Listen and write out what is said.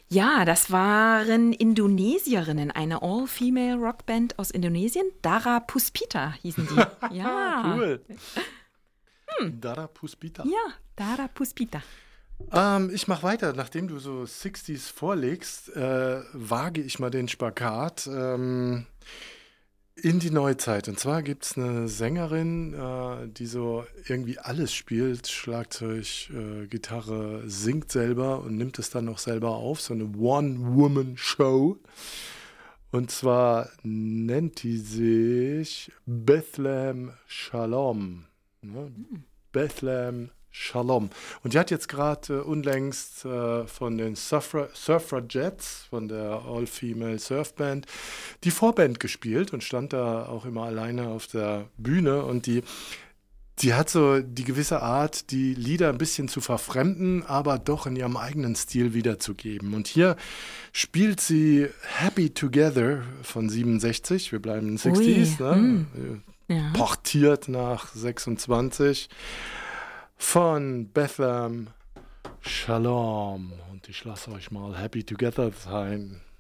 Ja, das waren Indonesierinnen, eine All-Female-Rockband aus Indonesien. Dara Puspita hießen die. Ja, Cool. Dara Puspita. ja, Dara Puspita. Ich mache weiter. Nachdem du so 60s vorlegst, wage ich mal den Spagat in die Neuzeit. Und zwar gibt es eine Sängerin, die so irgendwie alles spielt, Schlagzeug, Gitarre, singt selber und nimmt es dann noch selber auf, so eine One-Woman-Show. Und zwar nennt die sich Bethlehem Shalom. Ne? Bethlehem Shalom. Und die hat jetzt gerade unlängst von den Suffragettes, von der All-Female Surfband, die Vorband gespielt und stand da auch immer alleine auf der Bühne. Und die hat so die gewisse Art, die Lieder ein bisschen zu verfremden, aber doch in ihrem eigenen Stil wiederzugeben. Und hier spielt sie Happy Together von 67, wir bleiben in den 60s, ne? Ja. Portiert nach 26 von Bethlehem Shalom. Und ich lasse euch mal Happy Together sein.